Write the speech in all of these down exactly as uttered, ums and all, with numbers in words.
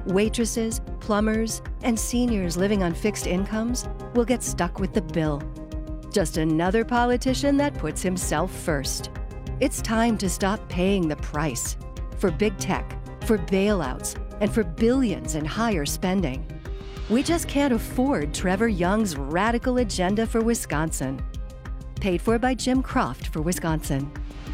waitresses, plumbers, and seniors living on fixed incomes will get stuck with the bill. Just another politician that puts himself first. It's time to stop paying the price for big tech, for bailouts, and for billions in higher spending. We just can't afford Trevor Young's radical agenda for Wisconsin. Paid for by Jim Croft for Wisconsin.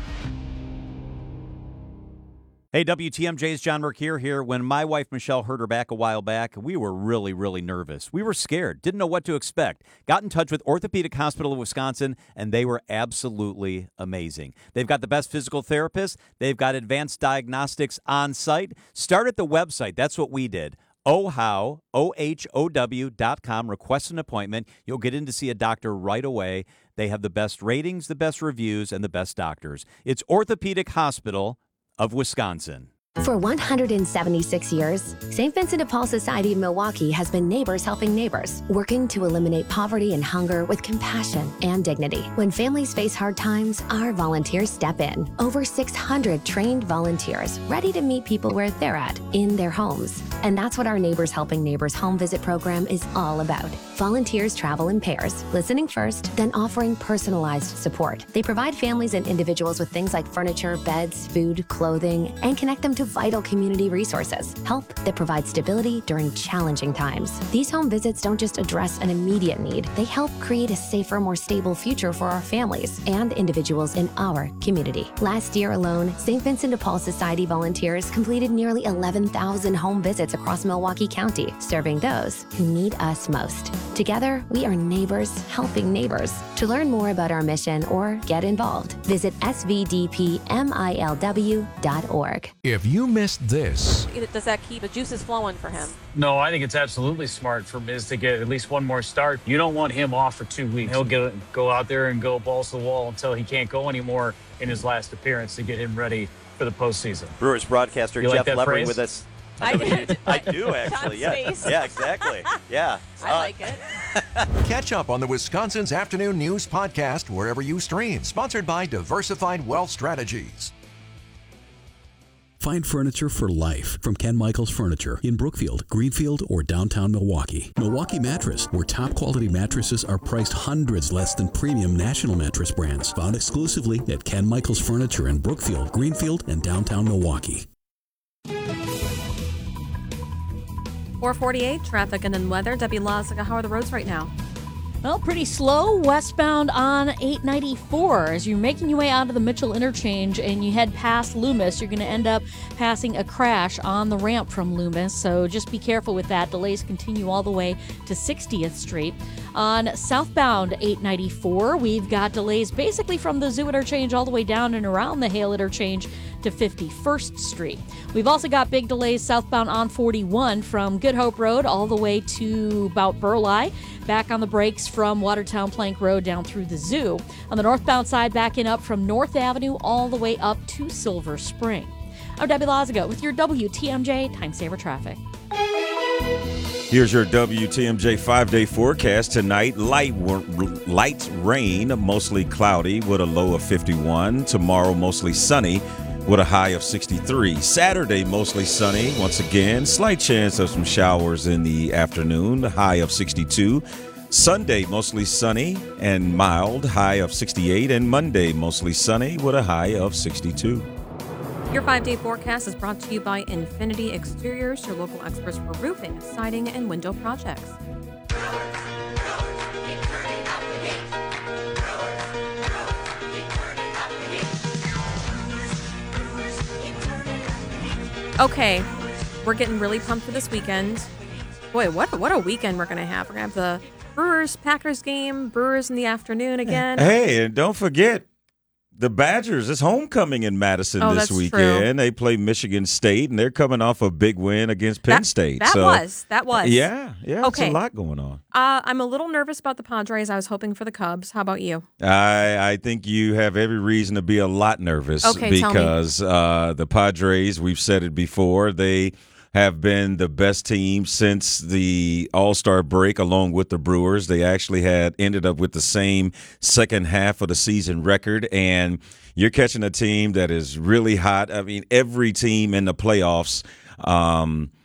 Hey, W T M J's John Mercure here. When my wife Michelle hurt her back a while back, we were really, really nervous. We were scared, didn't know what to expect. Got in touch with Orthopedic Hospital of Wisconsin, and they were absolutely amazing. They've got the best physical therapists. They've got advanced diagnostics on site. Start at the website. That's what we did. Ohow, O H O W dot com. Request an appointment. You'll get in to see a doctor right away. They have the best ratings, the best reviews, and the best doctors. It's Orthopedic Hospital of Wisconsin. For one hundred seventy-six years, Saint Vincent de Paul Society of Milwaukee has been neighbors helping neighbors, working to eliminate poverty and hunger with compassion and dignity. When families face hard times, our volunteers step in. Over six hundred trained volunteers ready to meet people where they're at, in their homes. And that's what our Neighbors Helping Neighbors home visit program is all about. Volunteers travel in pairs, listening first, then offering personalized support. They provide families and individuals with things like furniture, beds, food, clothing, and connect them to vital community resources. Help that provides stability during challenging times. These home visits don't just address an immediate need. They help create a safer, more stable future for our families and individuals in our community. Last year alone, Saint Vincent de Paul Society volunteers completed nearly eleven thousand home visits across Milwaukee County, serving those who need us most. Together, we are neighbors helping neighbors. To learn more about our mission or get involved, visit S V D P M I L W dot org. If you missed this, does that keep the juices flowing for him? No, I think it's absolutely smart for Miz to get at least one more start. You don't want him off for two weeks. He'll get, go out there and go balls to the wall until he can't go anymore in his last appearance to get him ready for the postseason. Brewers broadcaster You Jeff like Levering phrase? with us. I did. I do, actually. Yeah, Space. yeah, exactly. Yeah. I like it. catch up on the Wisconsin's Afternoon News podcast wherever you stream. Sponsored by Diversified Wealth Strategies. Find furniture for life from Ken Michaels Furniture in Brookfield, Greenfield, or downtown Milwaukee. Milwaukee Mattress, where top quality mattresses are priced hundreds less than premium national mattress brands. Found exclusively at Ken Michaels Furniture in Brookfield, Greenfield, and downtown Milwaukee. four forty-eight, traffic and then weather. Debbie Lazica, how are the roads right now? Well, pretty slow westbound on eight ninety-four. As you're making your way out of the Mitchell interchange and you head past Loomis, you're going to end up passing a crash on the ramp from Loomis. So just be careful with that. Delays continue all the way to sixtieth Street. On southbound eight ninety-four, we've got delays basically from the Zoo interchange all the way down and around the Hale interchange to fifty-first Street. We've also got big delays southbound on forty-one from Good Hope Road all the way to about Burleigh. Back on the brakes from Watertown Plank Road down through the Zoo. On the northbound side, backing up from North Avenue all the way up to Silver Spring. I'm Debbie Lazica with your W T M J Time Saver Traffic. Here's your W T M J five-day forecast. Tonight, light light rain, mostly cloudy with a low of fifty-one. Tomorrow, mostly sunny with a high of sixty-three. Saturday, mostly sunny. Once again, slight chance of some showers in the afternoon, high of sixty-two. Sunday, mostly sunny and mild, high of sixty-eight. And Monday, mostly sunny with a high of sixty-two. Your five-day forecast is brought to you by Infinity Exteriors, your local experts for roofing, siding, and window projects. Okay, we're getting really pumped for this weekend. Boy, what what a weekend we're going to have. We're going to have the Brewers-Packers game, Brewers in the afternoon again. Hey, and don't forget, the Badgers, it's homecoming in Madison oh, this that's weekend. True. They play Michigan State, and they're coming off a big win against Penn that, State. That so, was. That was. Yeah, yeah, okay. it's a lot going on. Uh, I'm a little nervous about the Padres. I was hoping for the Cubs. How about you? I I think you have every reason to be a lot nervous okay, because uh, the Padres, we've said it before, they have been the best team since the All-Star break along with the Brewers. They actually had ended up with the same second half of the season record, and you're catching a team that is really hot. I mean, every team in the playoffs um,